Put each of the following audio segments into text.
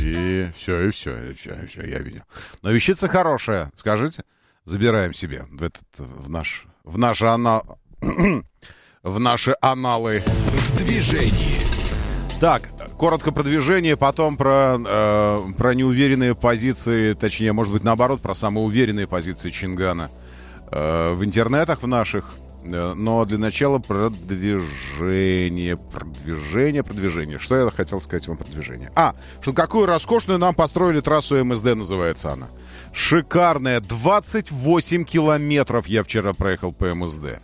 И все, я видел. Но вещица хорошая, скажите. Забираем себе в наши аналы. В движении. Так, коротко про движение, потом про неуверенные позиции, точнее, может быть, наоборот, про самые уверенные позиции Чингана в интернетах в наших. Но для начала продвижение. Что я хотел сказать вам про движение? Что какую роскошную нам построили трассу МСД, называется она. Шикарная. 28 километров я вчера проехал по МСД.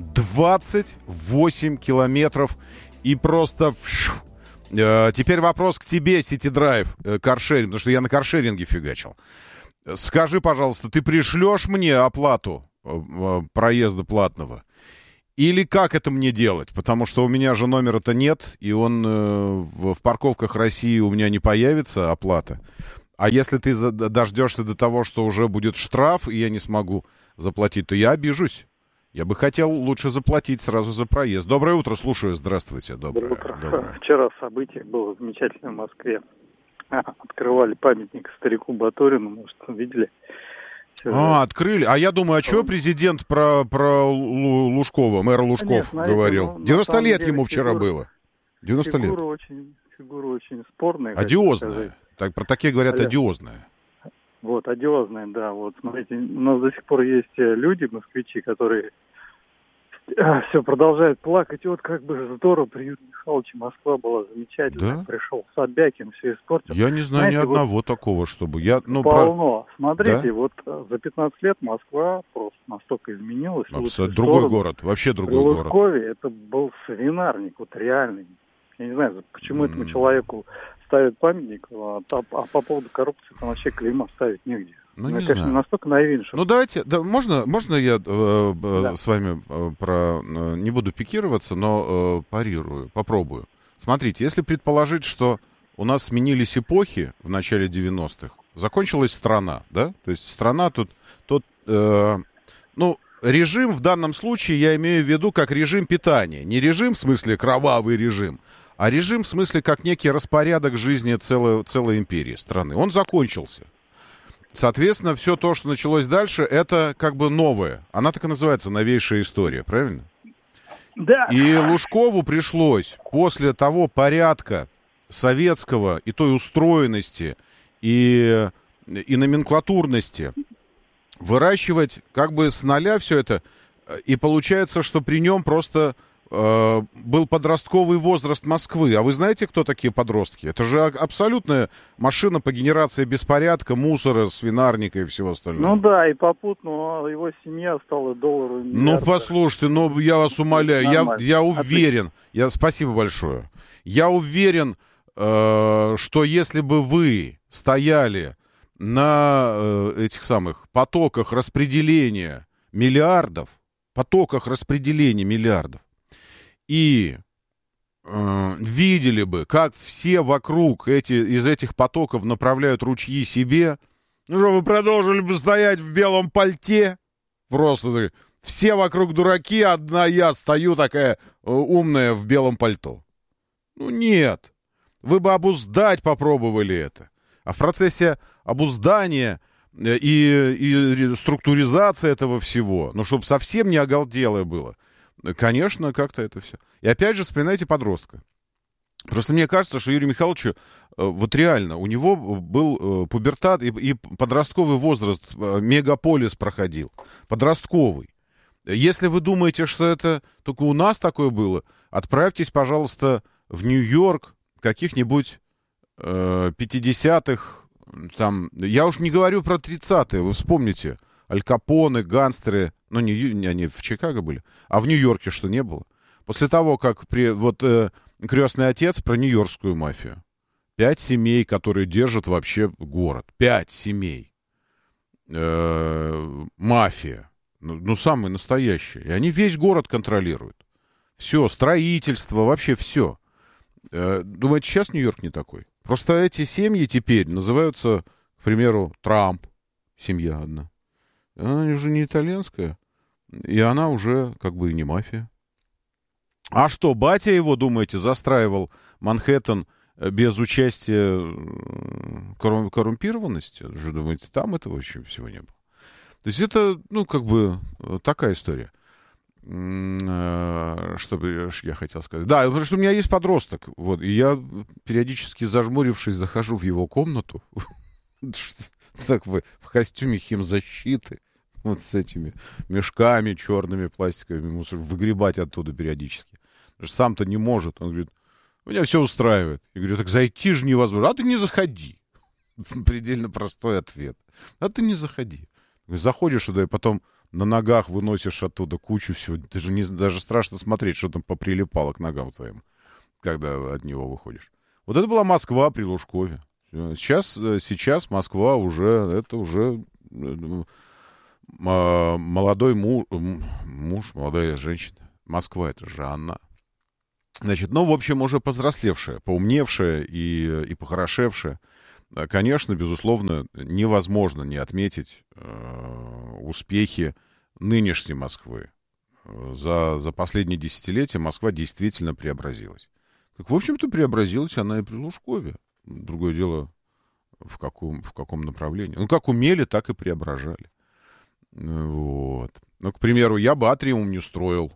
28 километров. И просто... Теперь вопрос к тебе, City Drive, каршеринг, потому что я на каршеринге фигачил. Скажи, пожалуйста, ты пришлешь мне оплату проезда платного? Или как это мне делать? Потому что у меня же номера-то нет, и он в парковках России у меня не появится оплата. А если ты дождешься до того, что уже будет штраф, и я не смогу заплатить, то я обижусь. Я бы хотел лучше заплатить сразу за проезд. Доброе утро, слушаю. Здравствуйте. Доброе утро. Вчера событие было замечательное в Москве. Открывали памятник старику Батурину, может, видели? Открыли. А я думаю, а чего президент про Лужкова, мэра Лужков, говорил? 90 лет ему вчера было. 90 лет. Фигура очень спорная. Одиозная. Так, про такие говорят, одиозная. Вот, одиозная, да. Вот, смотрите, у нас до сих пор есть люди, москвичи, которые все продолжают плакать. Вот как бы здорово при Юрии Михайловиче Москва была замечательная. Да? Пришел Собякин, все испортил. Я не знаю ни одного такого, чтобы... Полно. Смотрите, да? Вот за 15 лет Москва просто настолько изменилась. Абсолютно другой город, вообще другой город. В Лужкове это был свинарник, вот реальный. Я не знаю, почему этому человеку ставят памятник, а по поводу коррупции там вообще клейма ставить негде. Ну, не конечно, знаю. настолько наивен, что... Ну, давайте, можно я с вами не буду пикироваться, но попробую. Смотрите, если предположить, что у нас сменились эпохи в начале 90-х, закончилась страна, да? То есть страна режим в данном случае я имею в виду как режим питания. Не режим в смысле кровавый режим, а режим в смысле как некий распорядок жизни целой империи, страны. Он закончился. Соответственно, все то, что началось дальше, это как бы новое. Она так и называется, новейшая история, правильно? Да. И Лужкову пришлось после того порядка советского и той устроенности и номенклатурности выращивать как бы с нуля все это. И получается, что при нем просто был подростковый возраст Москвы. А вы знаете, кто такие подростки? Это же абсолютная машина по генерации беспорядка, мусора, свинарника и всего остального. Ну да, и попутно его семья стала долларом. Ну, послушайте, я вас умоляю, я уверен, спасибо большое. Я уверен, что если бы вы стояли на этих самых потоках распределения миллиардов, и видели бы, как все вокруг из этих потоков направляют ручьи себе, ну что, вы продолжили бы стоять в белом пальте? Просто все вокруг дураки, одна я стою такая умная в белом пальто. Ну нет, вы бы обуздать попробовали это. А в процессе обуздания и структуризации этого всего, чтобы совсем не оголделое было, конечно, как-то это все. И опять же, вспоминайте подростка. Просто мне кажется, что Юрию Михайловичу, вот реально, у него был пубертат и подростковый возраст, мегаполис проходил. Подростковый. Если вы думаете, что это только у нас такое было, отправьтесь, пожалуйста, в Нью-Йорк каких-нибудь 50-х, там, я уж не говорю про 30-е, вы вспомните, Аль Капоне, гангстеры, ну, они в Чикаго были, а в Нью-Йорке что, не было? После того, как «Крестный отец» про нью-йоркскую мафию. 5 семей, которые держат вообще город. 5 семей. Мафия. Ну, самые настоящие. И они весь город контролируют. Все, строительство, вообще все. Думаете, сейчас Нью-Йорк не такой? Просто эти семьи теперь называются, к примеру, Трамп. Семья одна. Она уже не итальянская. И она уже как бы и не мафия. А что, батя его, думаете, застраивал Манхэттен без участия коррумпированности. Вы думаете, там этого вообще всего не было? То есть это, такая история. Что бы я хотел сказать? Да, потому что у меня есть подросток. Вот, и я периодически, зажмурившись, захожу в его комнату. Так в костюме химзащиты. Вот с этими мешками черными, пластиковыми, мусор, выгребать оттуда периодически. Потому что сам-то не может. Он говорит, меня все устраивает. Я говорю, так зайти же невозможно. А ты не заходи. Предельно простой ответ. А ты не заходи. Заходишь туда и потом на ногах выносишь оттуда кучу всего. Ты же даже страшно смотреть, что там поприлипало к ногам твоим, когда от него выходишь. Вот это была Москва при Лужкове. Сейчас Москва уже молодой муж, молодая женщина. Москва — это же она. Значит, в общем, уже повзрослевшая, поумневшая и похорошевшая. Конечно, безусловно, невозможно не отметить успехи нынешней Москвы. За последние десятилетия Москва действительно преобразилась. Так, в общем-то, преобразилась она и при Лужкове. Другое дело, в каком направлении. Как умели, так и преображали. Вот. К примеру, я бы Атриум не строил,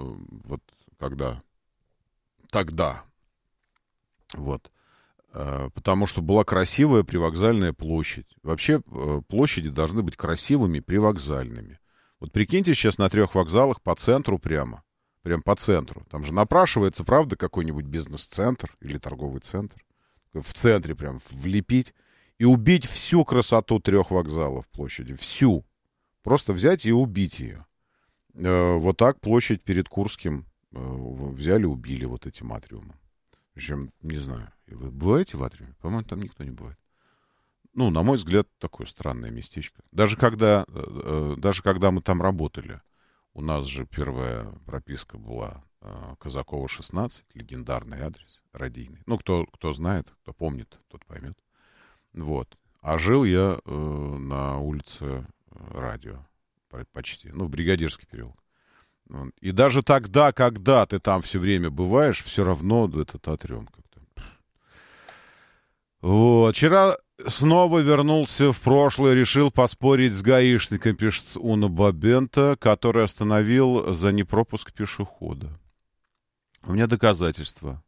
тогда. Вот. Потому что была красивая привокзальная площадь. Вообще, площади должны быть красивыми, привокзальными. Вот прикиньте, сейчас на 3 вокзалах по центру прям по центру. Там же напрашивается, правда, какой-нибудь бизнес-центр или торговый центр. В центре прям влепить и убить всю красоту 3 вокзалов площади. Всю. Просто взять и убить ее. Вот так площадь перед Курским взяли, убили вот этим Атриумом. Причем, не знаю, вы бываете в Атриуме? По-моему, там никто не бывает. На мой взгляд, такое странное местечко. Даже когда мы там работали, у нас же первая прописка была Казакова, 16, легендарный адрес, радийный. Кто знает, кто помнит, тот поймет. Вот. А жил я на улице Радио почти, в Бригадирский переулок. И даже тогда, когда ты там все время бываешь, все равно этот Атриум как-то... Вот. Вчера снова вернулся в прошлое, решил поспорить с гаишником, пишет Уна Бабента, который остановил за непропуск пешехода. У меня доказательства.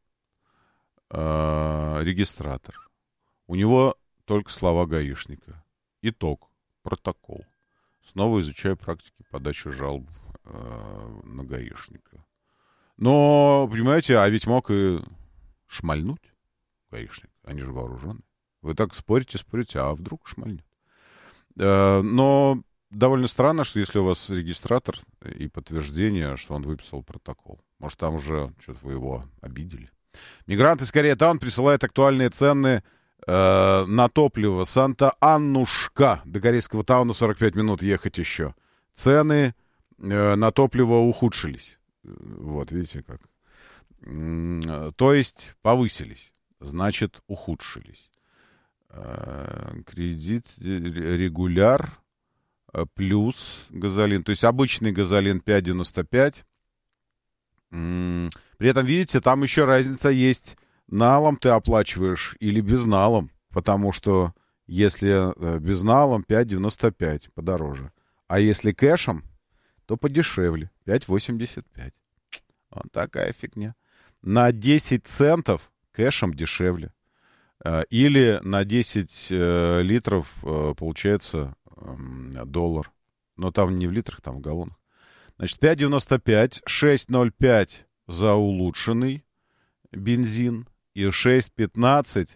Регистратор. У него только слова гаишника. Итог. Протокол. Снова изучаю практики подачи жалоб на гаишника. Но, понимаете, а ведь мог и шмальнуть гаишник. Они же вооружены. Вы так спорите, а вдруг шмальнет. Но довольно странно, что если у вас регистратор и подтверждение, что он выписал протокол. Может, там уже что-то вы его обидели. Мигранты из Корея-таун присылают актуальные цены на топливо. Санта-Аннушка. До корейского тауна 45 минут ехать еще. Цены на топливо ухудшились. Вот, видите как. То есть повысились. Значит, ухудшились. Кредит, регуляр, плюс газолин. То есть обычный газолин 5,95. При этом, видите, там еще разница есть. Налом ты оплачиваешь или безналом. Потому что если безналом 5,95 подороже. А если кэшем, то подешевле. 5,85. Вот такая фигня. На 10 центов кэшем дешевле. Или на 10 литров получается $1. Но там не в литрах, там в галлонах. Значит, 5,95, 6,05 за улучшенный бензин и 6,15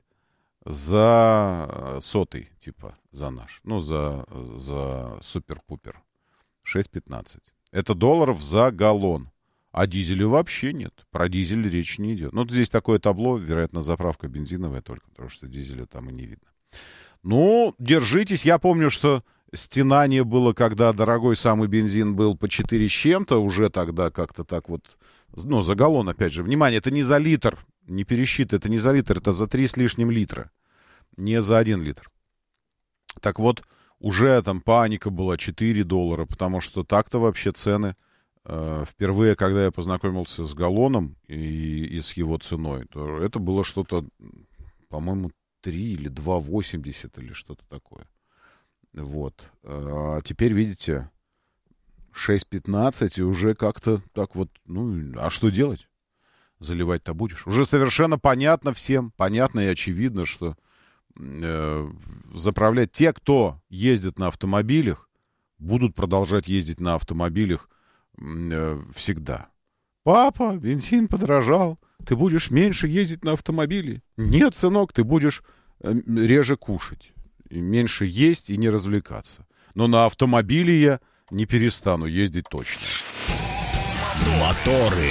за сотый, типа, за наш. За супер-пупер. 6,15. Это $1 за галлон. А дизеля вообще нет. Про дизель речь не идет. Здесь такое табло, вероятно, заправка бензиновая только, потому что дизеля там и не видно. Держитесь. Я помню, что стенание было, когда дорогой самый бензин был по 4 с чем-то, уже тогда как-то так вот, за галлон, опять же. Внимание, это не за литр, не пересчитай, это не за литр, это за 3 с лишним литра, не за 1 литр. Так вот, уже там паника была, $4, потому что так-то вообще цены... Впервые, когда я познакомился с галлоном и с его ценой, то это было что-то по-моему, 3 или 2,80 или что-то такое. Вот. А теперь, видите, 6,15, и уже как-то так вот, а что делать? Заливать-то будешь? Уже совершенно понятно всем, понятно и очевидно, что заправлять те, кто ездит на автомобилях, будут продолжать ездить на автомобилях всегда. Папа, бензин подорожал, ты будешь меньше ездить на автомобиле? Нет, сынок, ты будешь реже кушать, меньше есть и не развлекаться. Но на автомобиле я не перестану ездить точно. Моторы.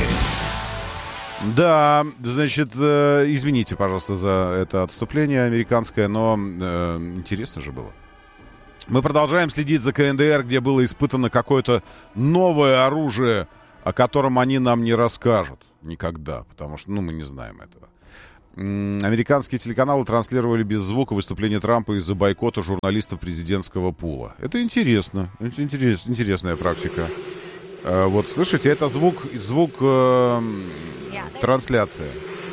Да, значит, извините, пожалуйста, за это отступление американское, но интересно же было. Мы продолжаем следить за КНДР, где было испытано какое-то новое оружие, о котором они нам не расскажут никогда, потому что, мы не знаем этого. Американские телеканалы транслировали без звука выступление Трампа из-за бойкота журналистов президентского пула. Это интересно, это интересная практика. Вот, слышите, это звук трансляции.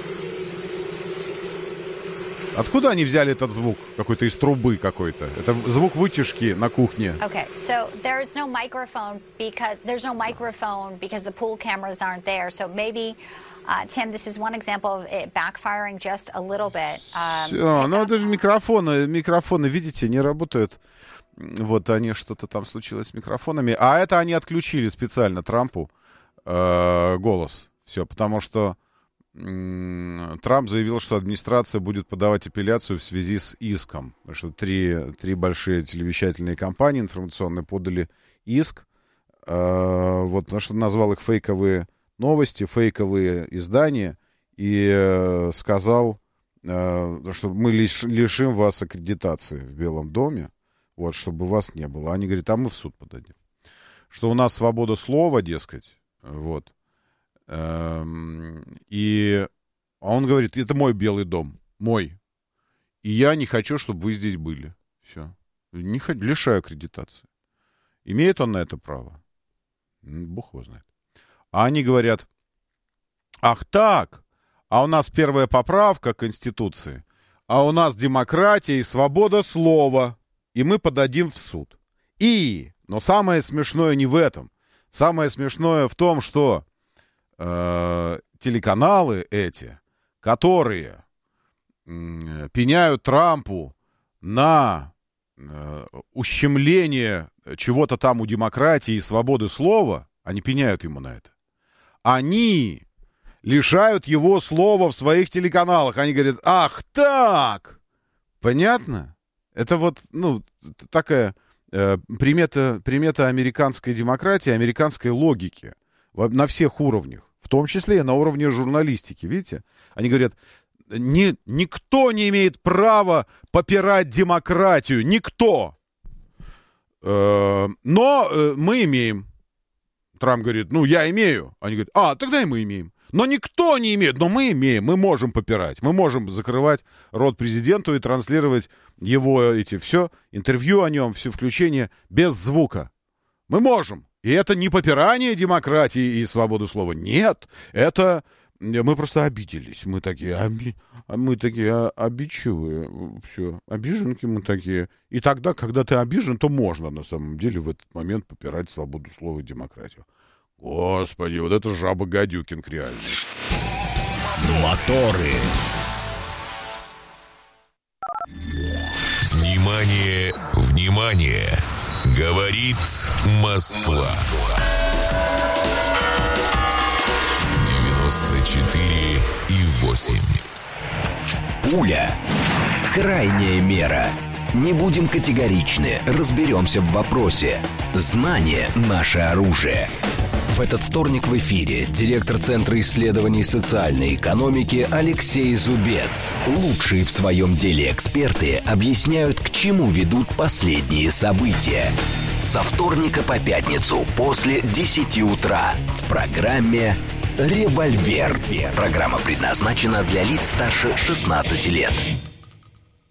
Откуда они взяли этот звук? Какой-то из трубы какой-то. Это звук вытяжки на кухне. Okay, so there's no microphone because the pool cameras aren't there. So maybe, Tim, this is one example of it backfiring just a little bit. Все, это же микрофоны, видите, не работают. Вот они, что-то там случилось с микрофонами. А это они отключили специально Трампу голос. Все, потому что Трамп заявил, что администрация будет подавать апелляцию в связи с иском. Потому что три большие телевещательные компании информационные подали иск. Вот, потому что назвал их фейковые новости, фейковые издания. И сказал, что мы лишим вас аккредитации в Белом доме. Вот, чтобы вас не было. Они говорят, мы в суд подадим. Что у нас свобода слова, дескать. Вот. И он говорит, это мой Белый дом. Мой. И я не хочу, чтобы вы здесь были. Все. Лишаю аккредитации. Имеет он на это право? Бог его знает. А они говорят, ах так, а у нас первая поправка к Конституции, а у нас демократия и свобода слова. И мы подадим в суд. Но самое смешное не в этом. Самое смешное в том, что телеканалы эти, которые пеняют Трампу на ущемление чего-то там у демократии и свободы слова, они пеняют ему на это. Они лишают его слова в своих телеканалах. Они говорят, ах так! Понятно? Это вот, такая примета американской демократии, американской логики на всех уровнях, в том числе и на уровне журналистики, видите? Они говорят, никто не имеет права попирать демократию, никто. Но мы имеем. Трамп говорит, я имею. Они говорят, тогда и мы имеем. Но никто не имеет, но мы имеем, мы можем попирать, мы можем закрывать рот президенту и транслировать его все, интервью о нем, все включение без звука. Мы можем. И это не попирание демократии и свободы слова. Нет, это мы просто обиделись. Мы такие обидчивые. Все, обиженки мы такие. И тогда, когда ты обижен, то можно на самом деле в этот момент попирать свободу слова и демократию. Господи, вот это жаба гадюкинг реально. Моторы. Внимание, внимание! Говорит Москва. 94,8. Пуля. Крайняя мера. Не будем категоричны, разберемся в вопросе. Знание – наше оружие. В этот вторник в эфире директор Центра исследований социальной экономики Алексей Зубец. Лучшие в своем деле эксперты объясняют, к чему ведут последние события. Со вторника по пятницу после 10 утра в программе «Револьвер». Программа предназначена для лиц старше 16 лет.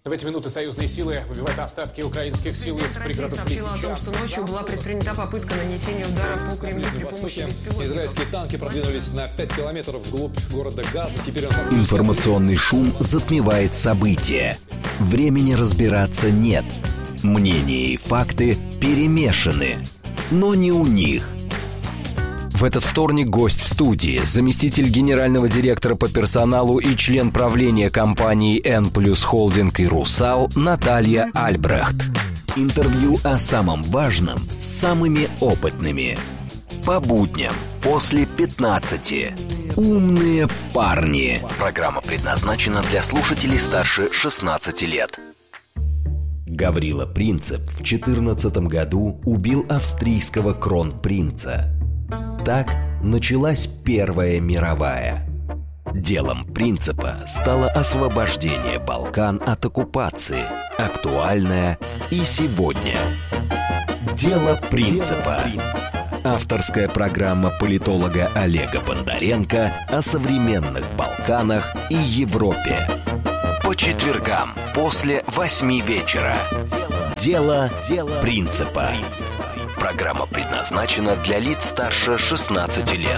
В эти минуты союзные силы выбивают остатки украинских сил из пригородов Лисичанска. сообщила о том, что ночью была предпринята попытка нанесения удара по Кремлю при помощи беспилотников. Израильские танки продвинулись на 5 километров вглубь города Газа. Теперь Информационный шум затмевает события. Времени разбираться нет. Мнения и факты перемешаны. Но не у них. В этот вторник гость в студии, заместитель генерального директора по персоналу и член правления компании N+ Холдинг и Русал Наталья Альбрехт. Интервью о самом важном с самыми опытными. По будням после 15. Умные парни. Программа предназначена для слушателей старше 16 лет. Гаврила Принцип в 2014 году убил австрийского кронпринца. Так началась Первая мировая. Делом Принципа стало освобождение Балкан от оккупации, актуальное и сегодня. Дело Принципа. Авторская программа политолога Олега Бондаренко о современных Балканах и Европе. По четвергам после 8 вечера. Дело Принципа. Программа предназначена для лиц старше 16 лет.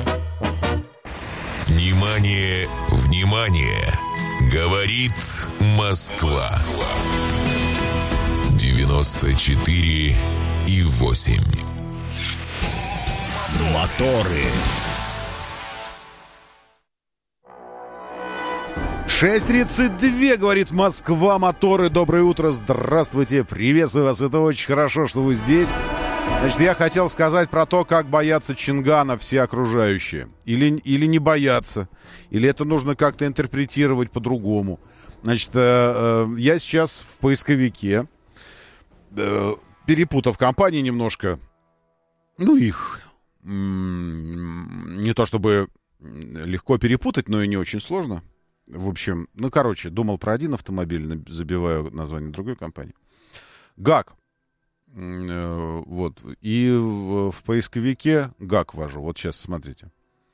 Внимание, внимание! Говорит Москва. 94,8. Моторы. 6:32, говорит Москва, моторы. Доброе утро, здравствуйте, приветствую вас. Это очень хорошо, что вы здесь. Значит, я хотел сказать про то, как боятся Чингана все окружающие. Или не боятся. Или это нужно как-то интерпретировать по-другому. Значит, я сейчас в поисковике, перепутав компании немножко, ну, их не то чтобы легко перепутать, но и не очень сложно. В общем, ну, короче, думал про один автомобиль, забиваю название другой компании. ГАК. Вот. И в поисковике ГАК ввожу. Вот сейчас, смотрите.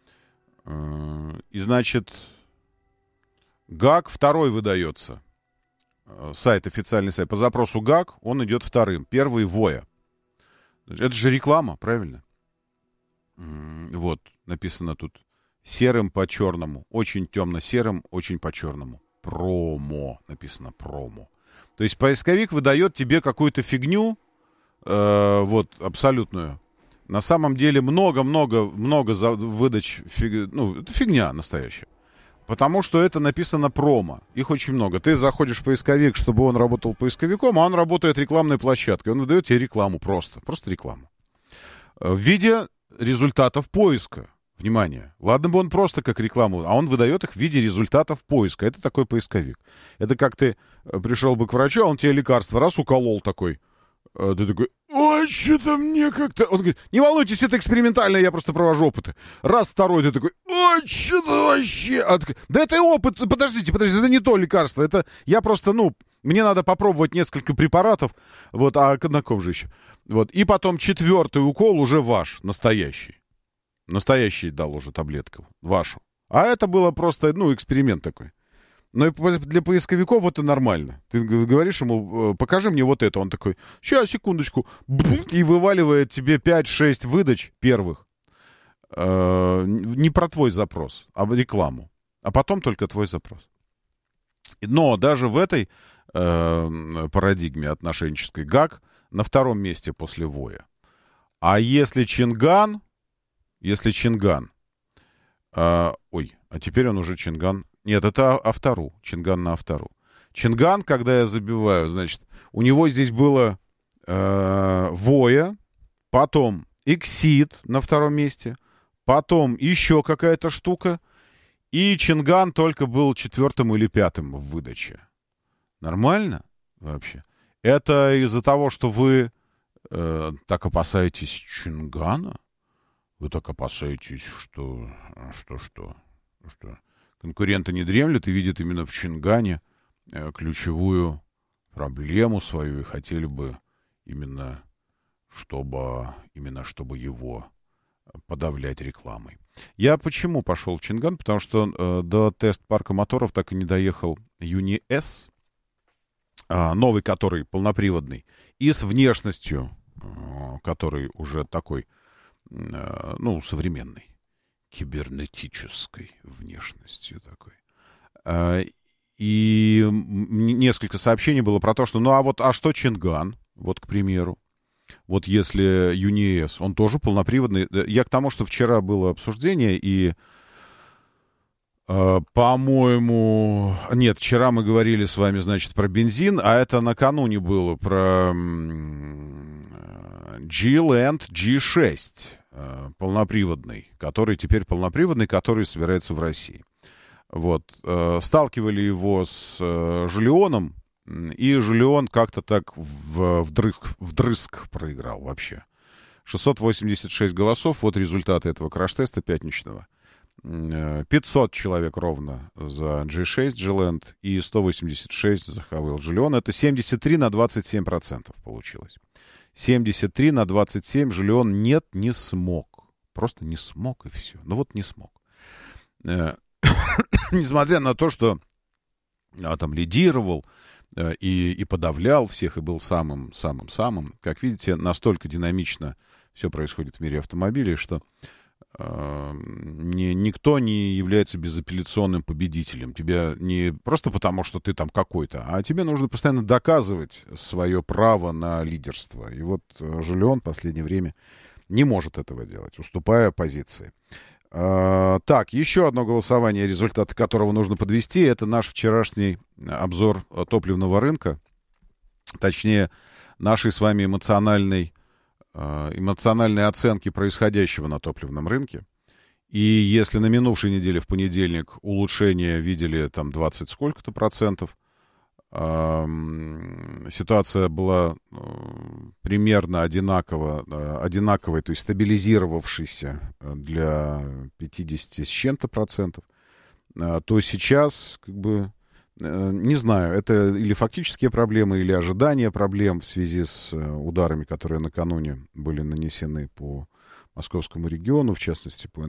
И, значит, ГАК второй выдается. Сайт, официальный сайт. По запросу ГАК он идет вторым. Первый ВОЯ. Это же реклама, правильно? Вот, написано тут. Серым по черному. Очень темно-серым, очень по черному. Промо. Написано промо. То есть поисковик выдает тебе какую-то фигню, вот, абсолютную. На самом деле много выдач, ну, это фигня настоящая. Потому что это написано промо. Их очень много. Ты заходишь в поисковик, чтобы он работал поисковиком, а он работает рекламной площадкой. Он выдает тебе рекламу просто рекламу. В виде результатов поиска. Внимание. Ладно бы он просто как рекламу, а он выдает их в виде результатов поиска. Это такой поисковик. Это как ты пришел бы к врачу, а он тебе лекарство раз уколол такой. Ты такой, ой, что-то мне как-то... Он говорит, не волнуйтесь, это экспериментально, я просто провожу опыты. Раз, второй, ты такой, ой, что-то вообще... Да это опыт, подождите, это не то лекарство. Это я просто, мне надо попробовать несколько препаратов. Вот, а на ком же еще? Вот, и потом 4-й укол уже ваш, настоящий. Настоящий дал уже таблетку, вашу. А это было просто, эксперимент такой. Но для поисковиков это нормально. Ты говоришь ему, покажи мне вот это. Он такой, сейчас, секундочку. И вываливает тебе 5-6 выдач первых. Не про твой запрос, а рекламу. А потом только твой запрос. Но даже в этой парадигме отношенческой ГАК на втором месте после ВОЯ. А если Чинган... а теперь он уже Чинган. Нет, это Автору. Чинган на Автору. Чинган, когда я забиваю, значит, у него здесь было ВОЯ, потом Exit на втором месте, потом еще какая-то штука, и Чинган только был 4-м или 5-м в выдаче. Нормально вообще? Это из-за того, что вы так опасаетесь Чингана? Вы так опасаетесь, что конкуренты не дремлют и видят именно в Чингане ключевую проблему свою и хотели бы именно чтобы его подавлять рекламой. Я почему пошел в Чинган? Потому что до тест-парка моторов так и не доехал Юни-С. новый, который полноприводный, и с внешностью, который уже такой, современной, кибернетической внешностью такой. И несколько сообщений было про то, что, а что Чинган, вот, к примеру, вот если ЮНИЭС, он тоже полноприводный. Я к тому, что вчера было обсуждение, и, по-моему... Нет, вчера мы говорили с вами, значит, про бензин, а это накануне было про G-Land G6 полноприводный, который теперь полноприводный, который собирается в России. Вот. Сталкивали его с Жолионом, и Жолион как-то так вдрызг проиграл вообще. 686 голосов, вот результаты этого краш-теста пятничного. 500 человек ровно за G6 G-Land и 186 за Хавейл Жолион. Это 73 на 27% получилось. 73 на 27 Жолион не смог. Просто не смог, и все. Не смог. Несмотря на то, что там лидировал и подавлял всех, и был самым-самым-самым. Как видите, настолько динамично все происходит в мире автомобилей, что никто не является безапелляционным победителем. Тебя не просто потому, что ты там какой-то, а тебе нужно постоянно доказывать свое право на лидерство. И вот Жолион в последнее время не может этого делать, уступая позиции. Так, еще одно голосование, результаты которого нужно подвести, это наш вчерашний обзор топливного рынка, точнее, нашей с вами эмоциональной оценки происходящего на топливном рынке. И если на минувшей неделе в понедельник улучшение видели там 20 сколько-то процентов, ситуация была примерно одинаковой, то есть стабилизировавшейся для 50 с чем-то процентов, то сейчас, не знаю, это или фактические проблемы, или ожидание проблем в связи с ударами, которые накануне были нанесены по московскому региону, в частности, по